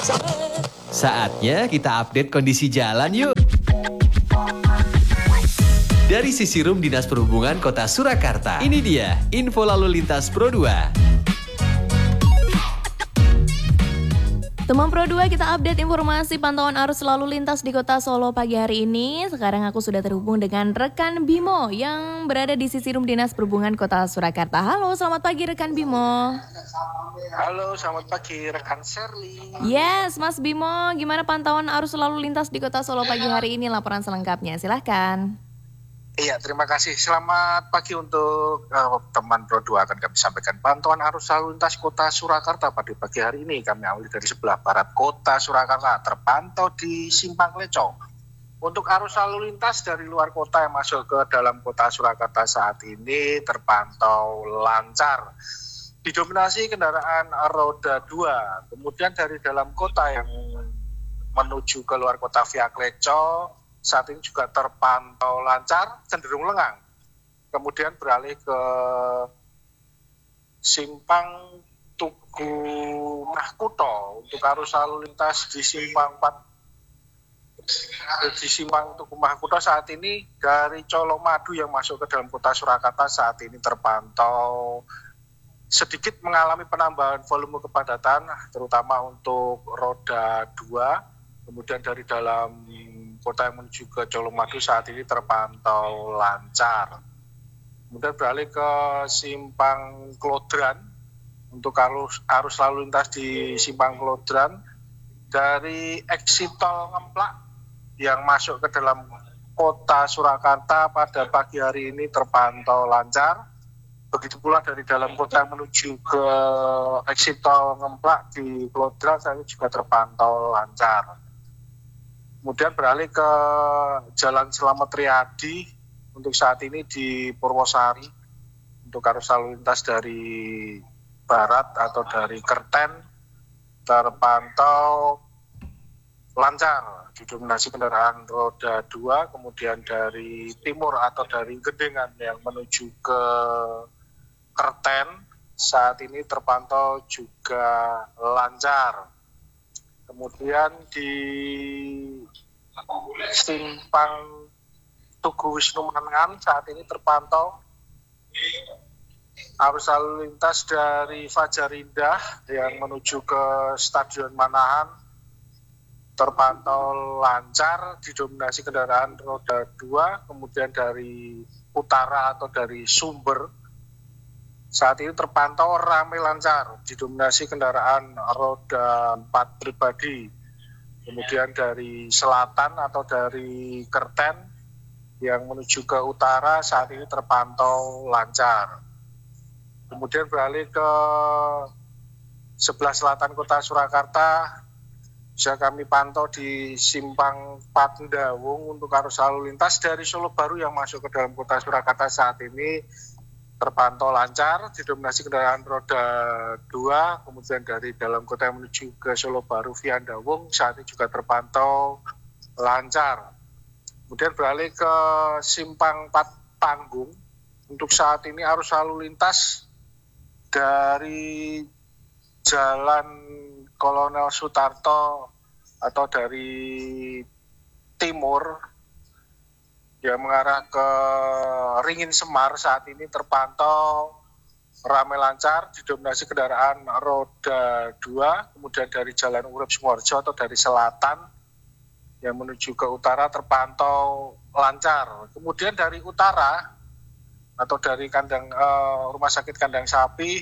Saatnya kita update kondisi jalan yuk. Dari sisi Rum Dinas Perhubungan Kota Surakarta, ini dia info lalu lintas Pro 2. Teman Pro 2, kita update informasi pantauan arus lalu lintas di Kota Solo pagi hari ini. Sekarang aku sudah terhubung dengan rekan Bimo yang berada di sisi Rum Dinas Perhubungan Kota Surakarta. Halo, selamat pagi rekan Bimo. Halo, selamat pagi rekan Sherly. Yes, Mas Bimo, gimana pantauan arus lalu lintas di Kota Solo pagi hari ini? Laporan selengkapnya, silahkan. Iya, terima kasih. Selamat pagi untuk teman Pro 2. Akan kami sampaikan pantauan arus lalu lintas Kota Surakarta pada pagi hari ini. Kami awali dari sebelah barat Kota Surakarta, terpantau di Simpang Leco. Untuk arus lalu lintas dari luar kota yang masuk ke dalam Kota Surakarta saat ini terpantau lancar. Didominasi kendaraan roda 2. Kemudian dari dalam kota yang menuju ke luar kota via Leco saat ini juga terpantau lancar, cenderung lengang. Kemudian beralih ke Simpang Tugu Mahkuto untuk arus lalu lintas di Simpang Tugu Mahkuto saat ini dari Colomadu yang masuk ke dalam Kota Surakarta saat ini terpantau sedikit mengalami penambahan volume kepadatan, terutama untuk roda 2. Kemudian dari dalam kota yang menuju ke Colomadu saat ini terpantau lancar. Kemudian beralih ke Simpang Klodran untuk arus lalu lintas di Simpang Klodran dari exit tol Ngemplak yang masuk ke dalam Kota Surakarta pada pagi hari ini terpantau lancar. Begitu pula dari dalam kota yang menuju ke exit tol Ngemplak di Klodran saat ini juga terpantau lancar. Kemudian beralih ke Jalan Selamat Riyadi untuk saat ini di Purwosari untuk arus lalu lintas dari barat atau dari Kerten terpantau lancar, didominasi kendaraan roda 2. Kemudian dari timur atau dari Gendengan yang menuju ke Kerten saat ini terpantau juga lancar. Kemudian di Simpang Tugu Wisnu Mangan saat ini terpantau arus lalu lintas dari Fajar Indah yang menuju ke Stadion Manahan terpantau lancar, didominasi kendaraan roda 2. Kemudian dari utara atau dari Sumber saat ini terpantau ramai lancar, didominasi kendaraan roda 4 pribadi. Kemudian dari selatan atau dari Kerten yang menuju ke utara saat ini terpantau lancar. Kemudian beralih ke sebelah selatan Kota Surakarta, bisa kami pantau di Simpang Patendawung untuk arus lalu lintas dari Solo Baru yang masuk ke dalam Kota Surakarta saat ini terpantau lancar, didominasi kendaraan roda 2. Kemudian dari dalam kota yang menuju ke Solo Baru via Dawung saat ini juga terpantau lancar. Kemudian beralih ke Simpang Panggung untuk saat ini arus lalu lintas dari Jalan Kolonel Sutarto atau dari timur yang mengarah ke Ringin Semar saat ini terpantau ramai lancar, didominasi kendaraan roda 2. Kemudian dari Jalan Urip Sumoharjo atau dari selatan yang menuju ke utara terpantau lancar. Kemudian dari utara atau dari Rumah Sakit Kandang Sapi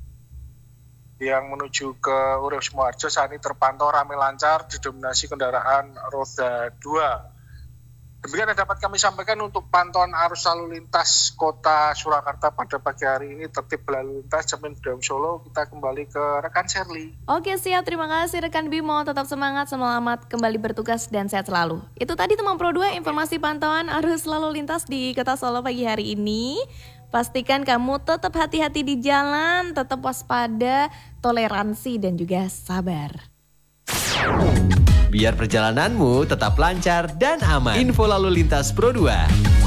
yang menuju ke Urip Sumoharjo saat ini terpantau ramai lancar, didominasi kendaraan roda 2. Demikian yang dapat kami sampaikan untuk pantauan arus lalu lintas Kota Surakarta pada pagi hari ini. Tertib lalu lintas Cemin Daum Solo. Kita kembali ke rekan Sherly. Oke, siap, terima kasih rekan Bimo. Tetap semangat, selamat kembali bertugas dan sehat selalu. Itu tadi teman Pro 2 informasi pantauan arus lalu lintas di Kota Solo pagi hari ini. Pastikan kamu tetap hati-hati di jalan, tetap waspada, toleransi dan juga sabar. Biar perjalananmu tetap lancar dan aman. Info lalu lintas Pro 2.